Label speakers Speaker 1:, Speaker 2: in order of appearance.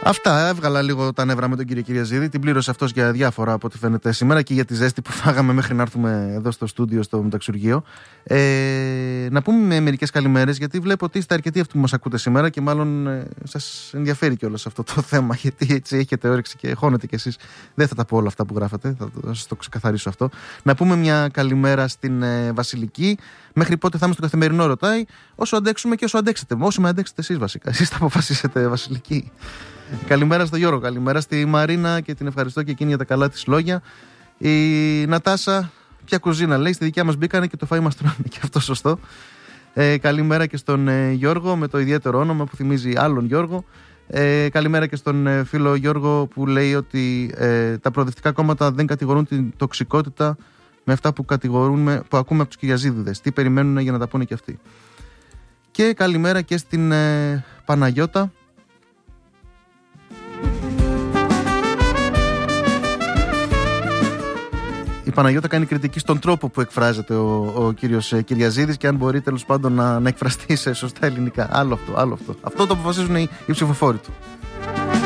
Speaker 1: Αυτά, έβγαλα λίγο τα νεύρα με τον κύριο Κυριαζίδη. Την πλήρωσε αυτός για διάφορα από ό,τι φαίνεται σήμερα και για τη ζέστη που φάγαμε μέχρι να έρθουμε εδώ στο στούντιο, στο μεταξουργείο. Να πούμε μερικές καλημέρες, γιατί βλέπω ότι είστε αρκετοί αυτοί που μας ακούτε σήμερα και μάλλον σας ενδιαφέρει κιόλας αυτό το θέμα, γιατί έτσι έχετε όρεξη και χώνετε κι εσείς. Δεν θα τα πω όλα αυτά που γράφατε, θα σας το ξεκαθαρίσω αυτό. Να πούμε μια καλημέρα στην Βασιλική. Μέχρι πότε θα είμαστε στο Καθημερινό, ρωτάει. Όσο αντέξουμε και όσο αντέξετε. Όσο με αντέξετε εσείς βασικά. Εσείς θα αποφασίσετε, Βασιλική. Καλημέρα στο Γιώργο, καλημέρα στη Μαρίνα και την ευχαριστώ και εκείνη για τα καλά της λόγια. Η Νατάσα, ποια κουζίνα λέει, στη δικιά μας μπήκανε και το φαΐ μας τρώνε, και αυτό σωστό. Καλημέρα και στον Γιώργο με το ιδιαίτερο όνομα που θυμίζει άλλον Γιώργο. Καλημέρα και στον φίλο Γιώργο που λέει ότι τα προοδευτικά κόμματα δεν κατηγορούν την τοξικότητα με αυτά που ακούμε από τους Κυριαζίδηδες. Τι περιμένουν για να τα πούνε και αυτοί. Και καλημέρα και στην Παναγιώτα. Η Παναγιώτα κάνει κριτική στον τρόπο που εκφράζεται ο κύριος Κυριαζίδης και αν μπορεί τέλος πάντων να εκφραστεί σε σωστά ελληνικά. Άλλο αυτό. Αυτό το αποφασίζουν οι ψηφοφόροι του.